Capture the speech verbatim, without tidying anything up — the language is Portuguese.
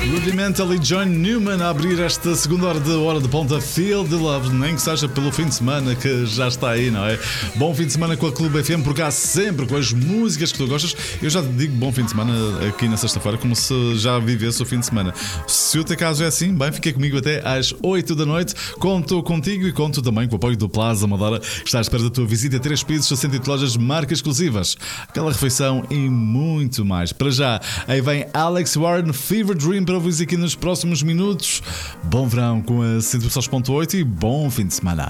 Rudimental e John Newman a abrir esta segunda hora de hora de ponta. Feel the Love, nem que seja pelo fim de semana que já está aí, não é? Bom fim de semana com a Clube F M, porque há sempre com as músicas que tu gostas. Eu já te digo bom fim de semana aqui na sexta-feira, como se já vivesse o fim de semana. Se o teu caso é assim, bem, fica comigo até às oito da noite. Conto contigo e conto também com o apoio do Plaza Amadora, que está à espera da tua visita. Três pisos, sessenta e oito lojas, marcas exclusivas, aquela refeição e muito mais. Para já, aí vem Alex Warren, Fever Dream, para ouvir aqui nos próximos minutos. Bom verão com a cento e sete ponto oito e bom fim de semana.